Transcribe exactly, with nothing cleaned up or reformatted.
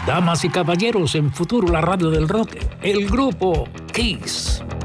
Damas y caballeros, en Futuro, la radio del rock, el grupo Kiss.